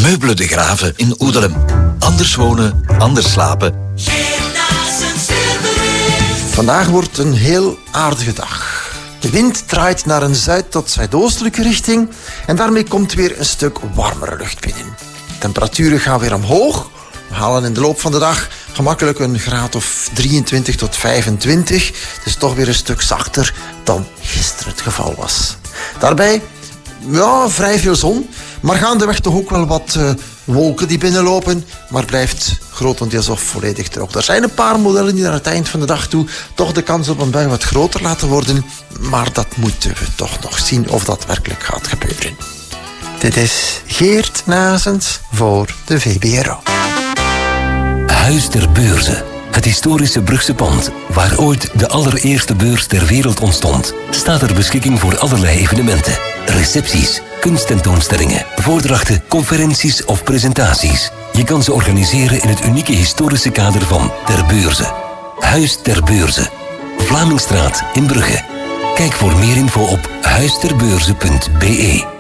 Meubelen de Graven in Oedelem. Anders wonen, anders slapen. Vandaag wordt een heel aardige dag. De wind draait naar een zuid- tot zuidoostelijke richting en daarmee komt weer een stuk warmere lucht binnen. Temperaturen gaan weer omhoog. We halen in de loop van de dag gemakkelijk een graad of 23 tot 25. Het is toch weer een stuk zachter dan gisteren het geval was. Daarbij, vrij veel zon, maar gaandeweg toch ook wel wat wolken die binnenlopen, maar blijft grotendeels of volledig droog. Er zijn een paar modellen die naar het eind van de dag toe toch de kans op een bui wat groter laten worden, maar dat moeten we toch nog zien of dat werkelijk gaat gebeuren. Dit is Geert Nazens voor de VBRO. Huis ter Beurze. Het historische Brugse pand, waar ooit de allereerste beurs ter wereld ontstond, staat ter beschikking voor allerlei evenementen. Recepties, kunsttentoonstellingen, voordrachten, conferenties of presentaties. Je kan ze organiseren in het unieke historische kader van Ter Beurze. Huis ter Beurze. Vlamingstraat in Brugge. Kijk voor meer info op huisterbeurze.be.